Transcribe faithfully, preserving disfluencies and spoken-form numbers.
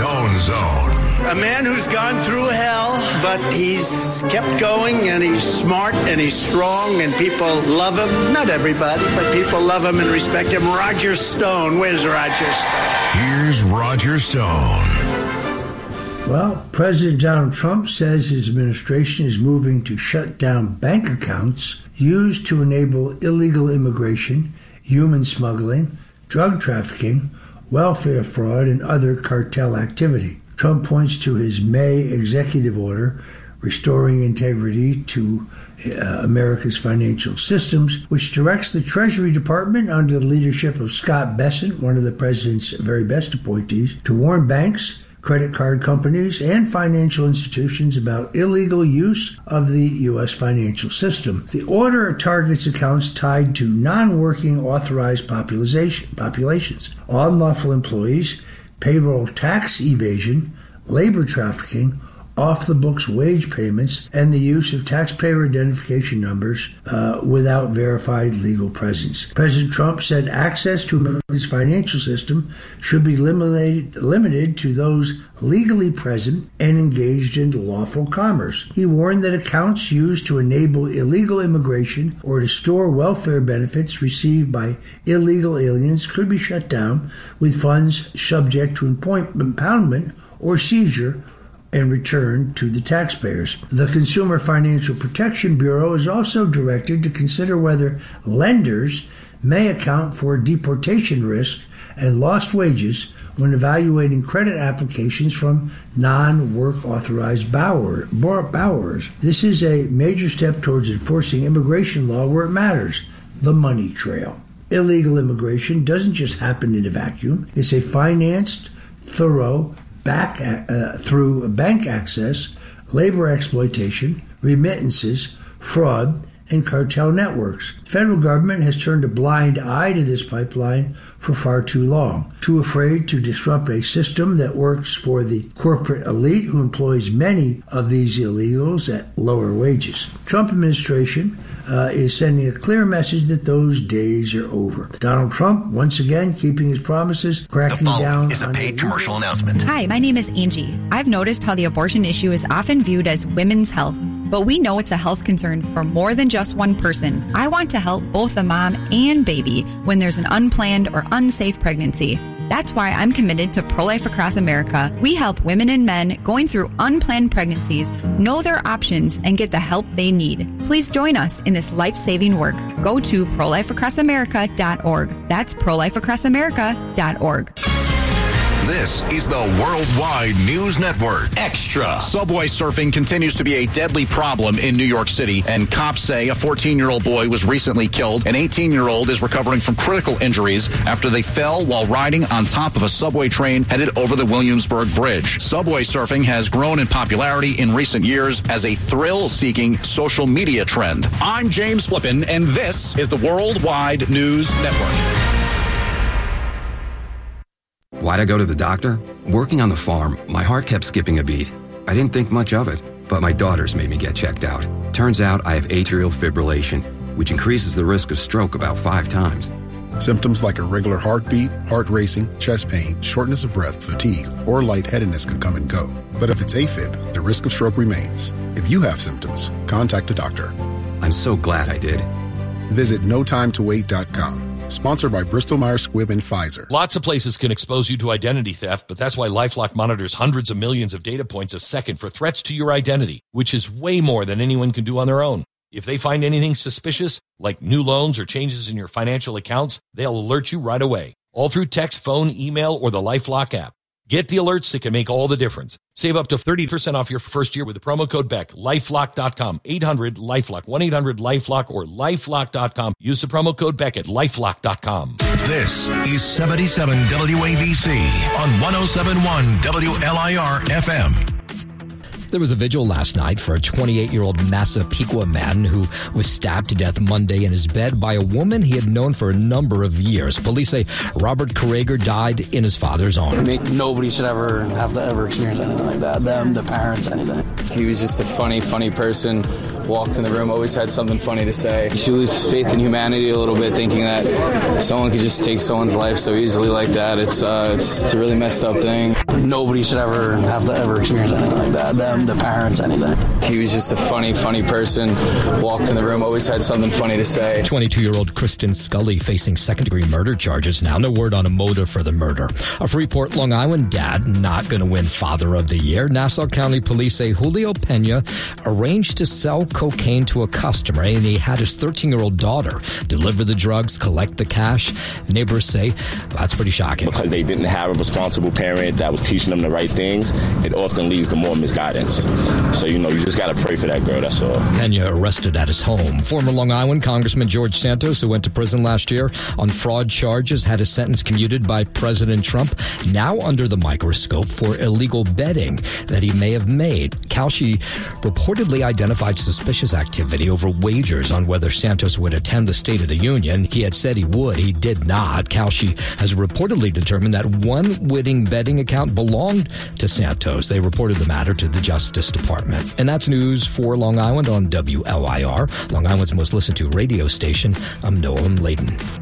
Stone Zone. A man who's gone through hell, but he's kept going, and he's smart, and he's strong, and people love him. Not everybody, but people love him and respect him. Roger Stone. Where's Roger Stone? Here's Roger Stone. Well, President Donald Trump says his administration is moving to shut down bank accounts used to enable illegal immigration, human smuggling, drug trafficking, welfare fraud, and other cartel activity. Trump points to his May executive order restoring integrity to uh, America's financial systems, which directs the Treasury Department under the leadership of Scott Bessent, one of the president's very best appointees, to warn banks, credit card companies, and financial institutions about illegal use of the U S financial system. The order targets accounts tied to non-working authorized population, populations, unlawful employees, payroll tax evasion, labor trafficking, off-the-books wage payments, and the use of taxpayer identification numbers uh, without verified legal presence. President Trump said access to America's financial system should be limited, limited to those legally present and engaged in lawful commerce. He warned that accounts used to enable illegal immigration or to store welfare benefits received by illegal aliens could be shut down, with funds subject to impoundment or seizure and returned to the taxpayers. The Consumer Financial Protection Bureau is also directed to consider whether lenders may account for deportation risk and lost wages when evaluating credit applications from non-work authorized borrower, borrowers. This is a major step towards enforcing immigration law where it matters, the money trail. Illegal immigration doesn't just happen in a vacuum. It's a financed, thorough, back uh, through bank access, labor exploitation, remittances, fraud, and cartel networks. The federal government has turned a blind eye to this pipeline for far too long, too afraid to disrupt a system that works for the corporate elite who employs many of these illegals at lower wages. Trump administration uh, is sending a clear message that those days are over. Donald Trump, once again, keeping his promises, cracking down. The following is a paid commercial announcement. Hi, my name is Angie. I've noticed how the abortion issue is often viewed as women's health, but we know it's a health concern for more than just one person. I want to help both the mom and baby when there's an unplanned or unsafe pregnancy. That's why I'm committed to Pro-Life Across America. We help women and men going through unplanned pregnancies know their options and get the help they need. Please join us in this life-saving work. Go to pro life across america dot org. That's pro life across america dot org. This is the Worldwide News Network. Extra. Subway surfing continues to be a deadly problem in New York City, and cops say a fourteen-year-old boy was recently killed. An eighteen-year-old is recovering from critical injuries after they fell while riding on top of a subway train headed over the Williamsburg Bridge. Subway surfing has grown in popularity in recent years as a thrill-seeking social media trend. I'm James Flippin, and this is the Worldwide News Network. Why'd I go to the doctor? Working on the farm, my heart kept skipping a beat. I didn't think much of it, but my daughters made me get checked out. Turns out I have atrial fibrillation, which increases the risk of stroke about five times. Symptoms like irregular heartbeat, heart racing, chest pain, shortness of breath, fatigue, or lightheadedness can come and go. But if it's AFib, the risk of stroke remains. If you have symptoms, contact a doctor. I'm so glad I did. Visit no time to wait dot com. Sponsored by Bristol-Myers Squibb and Pfizer. Lots of places can expose you to identity theft, but that's why LifeLock monitors hundreds of millions of data points a second for threats to your identity, which is way more than anyone can do on their own. If they find anything suspicious, like new loans or changes in your financial accounts, they'll alert you right away, all through text, phone, email, or the LifeLock app. Get the alerts that can make all the difference. Save up to thirty percent off your first year with the promo code Beck. LifeLock dot com, eight hundred LifeLock, one eight hundred LifeLock, or LifeLock dot com. Use the promo code Beck at LifeLock dot com. This is seventy-seven W A B C on one oh seven point one W L I R F M. There was a vigil last night for a twenty-eight-year-old Massapequa man who was stabbed to death Monday in his bed by a woman he had known for a number of years. Police say Robert Carrager died in his father's arms. I mean, nobody should ever have to ever experience anything like that. Them, the parents, anything. He was just a funny, funny person walked in the room, always had something funny to say. You lose faith in humanity a little bit, thinking that someone could just take someone's life so easily like that. It's uh, it's, it's a really messed up thing. Nobody should ever have to ever experience anything like that. Them, the parents, anything. He was just a funny, funny person. Walked in the room, always had something funny to say. twenty-two-year-old Kristen Scully facing second-degree murder charges now. No word on a motive for the murder. A Freeport, Long Island dad not going to win Father of the Year. Nassau County police say Julio Pena arranged to sell cocaine to a customer, and he had his thirteen-year-old daughter deliver the drugs, collect the cash. Neighbors say that's pretty shocking. Because they didn't have a responsible parent that was teaching them the right things, it often leads to more misguidance. So, you know, you just got to pray for that girl, that's all. Pena arrested at his home. Former Long Island Congressman George Santos, who went to prison last year on fraud charges, had his sentence commuted by President Trump, now under the microscope for illegal betting that he may have made. Kalshi reportedly identified suspicious activity over wagers on whether Santos would attend the State of the Union. He had said he would. He did not. Kalshi has reportedly determined that one winning betting account belonged to Santos. They reported the matter to the Justice Department. And that's news for Long Island on W L I R, Long Island's most listened to radio station. I'm Noam Layden.